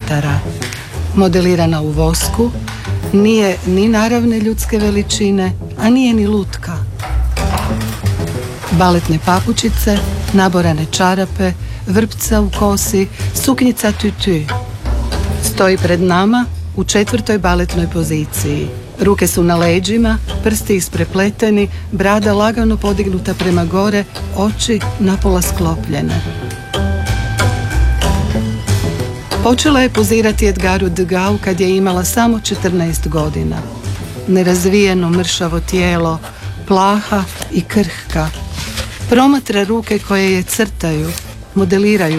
Modelirana u vosku, nije ni naravne ljudske veličine, a nije ni lutka. Baletne papučice, naborane čarape, vrpca u kosi, suknjica tutu. Stoji pred nama u 4. baletnoj poziciji. Ruke su na leđima, prsti isprepleteni, brada lagano podignuta prema gore, oči napola sklopljene. Počela je pozirati Edgaru Degasu kad je imala samo 14 godina. Nerazvijeno mršavo tijelo, plaha i krhka. Promatra ruke koje je crtaju, modeliraju